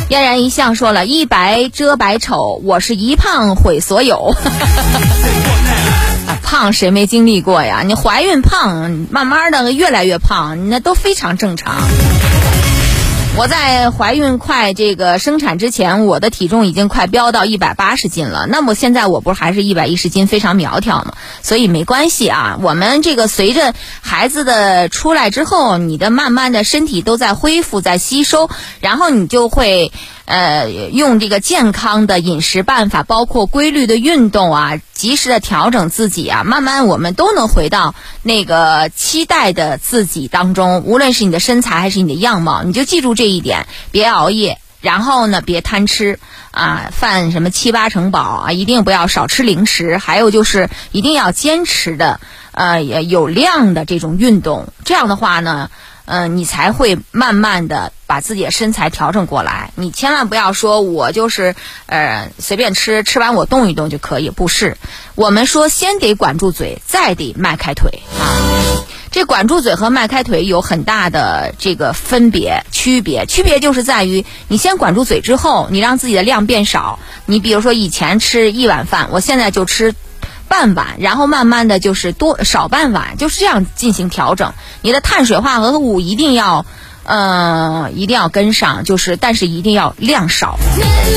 嫣然一笑说了，一白遮百丑，我是一胖毁所有。胖谁没经历过呀？你怀孕胖，慢慢的越来越胖，那都非常正常。我在怀孕快这个生产之前，我的体重已经快飙到180斤了。那么现在我不是还是110斤，非常苗条嘛，所以没关系啊。我们这个随着孩子的出来之后，你的慢慢的身体都在恢复，在吸收，然后你就会用这个健康的饮食办法，包括规律的运动啊，及时的调整自己啊，慢慢我们都能回到那个期待的自己当中，无论是你的身材还是你的样貌，你就记住这一点，别熬夜，然后呢别贪吃啊，饭什么7、8成饱啊，一定不要少吃零食，还有就是一定要坚持的有量的这种运动，这样的话呢你才会慢慢的把自己的身材调整过来。你千万不要说我就是随便吃完我动一动就可以，不是。我们说先得管住嘴，再得迈开腿啊。这管住嘴和迈开腿有很大的这个区别就是在于你先管住嘴之后，你让自己的量变少。你比如说以前吃1碗饭，我现在就吃半碗，然后慢慢的就是少半碗，就是这样进行调整。你的碳水化合物一定要跟上，但是一定要量少。